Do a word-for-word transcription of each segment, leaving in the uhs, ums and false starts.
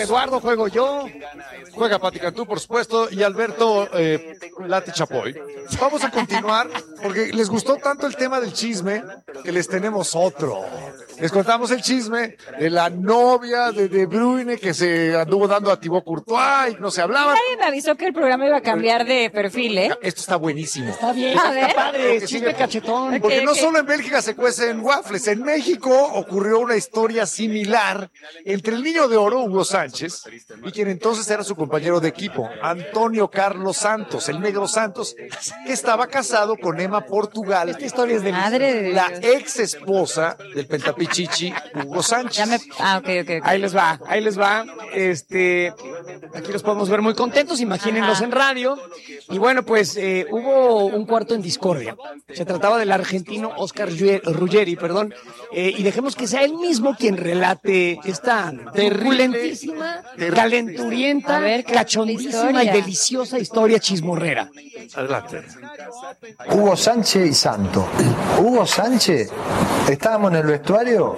Eduardo, juego yo. Juega Pati Cantú, por supuesto, y Alberto eh, Lati Chapoy. Vamos a continuar, porque les gustó tanto el tema del chisme, que les tenemos otro. Les contamos el chisme de la novia de De Bruyne, que se anduvo dando a Thibaut Courtois, y no se hablaba. Nadie me avisó que el programa iba a cambiar de perfil, ¿eh? Esto está buenísimo. Está bien, A ver. está padre, Porque chisme sigue- cachetón. Porque Ok, no ok. solo en Bélgica se cuecen waffles, en México ocurrió una historia similar entre el niño de oro, Hugo Sánchez, y quien entonces era su compañero de equipo, Antonio Carlos Santos, el negro Santos, que estaba casado con Emma Portugal, Esta historia es de Madre de Dios. la ex esposa del pentapichichi Hugo Sánchez. Ya me... Ah, ok, ok, ok. Ahí les va, ahí les va. Este, aquí los podemos ver muy contentos, imagínenlos Ajá. en radio. Y bueno, pues eh, hubo un cuarto en discordia. Se trataba del argentino Oscar Ruggie- Ruggeri, perdón. Eh, y dejemos que sea él mismo quien relate esta turbulentísima, terrible. calenturienta, A ver, ¿qué- cachondísima historia? y deliciosa historia chismorrera. Adelante. Hugo Sánchez y Santo. Hugo Sánchez, estábamos en el vestuario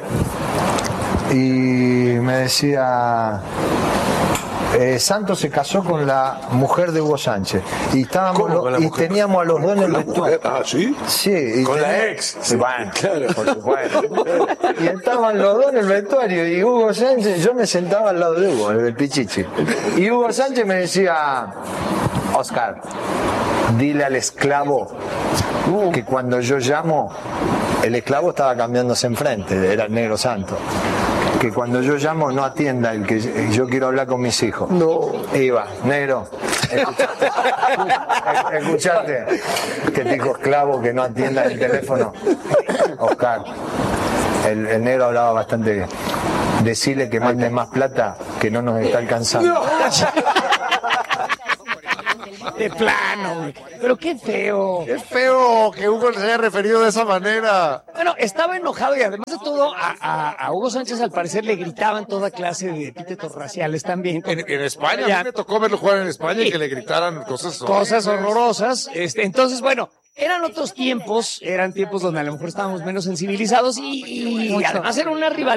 y me decía, eh, Santos se casó con la mujer de Hugo Sánchez y estábamos ¿Cómo lo- con la y mujer? teníamos a los dos en el ¿Con la vestuario. mujer? Ah, ¿sí? Sí, y Con la tenía- ex. Sí, bueno, Claro, por supuesto. y estaban los dos en el vestuario y Hugo Sánchez, yo me sentaba al lado de Hugo, el del Pichichi. Y Hugo Sánchez me decía, Oscar, dile al esclavo que cuando yo llamo, el esclavo estaba cambiándose enfrente, era el negro santo. Que cuando yo llamo no atienda el que yo quiero hablar con mis hijos. No. Iba, negro. Escuchate, escuchate, que te dijo esclavo que no atienda el teléfono. Oscar, el, el negro hablaba bastante bien. Decirle que mande más plata que no nos está alcanzando. De plano, güey. Pero qué feo. Es feo que Hugo se haya referido de esa manera. Bueno, estaba enojado y además de todo, a, a- a Hugo Sánchez al parecer le gritaban toda clase de epítetos raciales también. En, en España, a Ya. mí me tocó verlo jugar en España y que le gritaran cosas Cosas horribles. horrorosas. Este, entonces, bueno, eran otros tiempos, eran tiempos donde a lo mejor estábamos menos sensibilizados y, y Mucho. además era una rivalidad